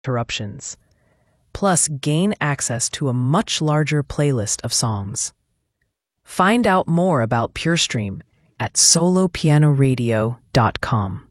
interruptions. Plus, gain access to a much larger playlist of songs. Find out more about PureStream at solopianoradio.com.